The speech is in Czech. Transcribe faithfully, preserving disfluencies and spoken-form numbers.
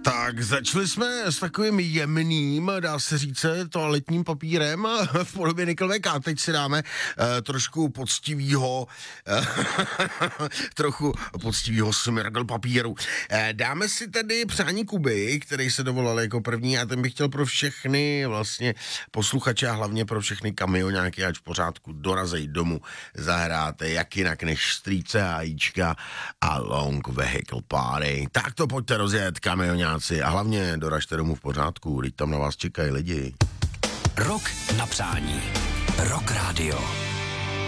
Tak začali jsme s takovým jemným, dá se říct, toaletním papírem v podobě niklové a teď si dáme uh, trošku poctivýho, uh, trochu poctivýho smirgl papíru. Uh, dáme si tedy přání Kuby, který se dovolal jako první a ten bych chtěl pro všechny vlastně posluchače a hlavně pro všechny kamioňáky, ať v pořádku dorazej domů, zahráte jak jinak než strýce a jíčka a long vehicle party. Tak to pojďte rozjet, kamioňáci. A hlavně doražte domů v pořádku, teď tam na vás čekají lidi. Rok na přání. Rock Radio.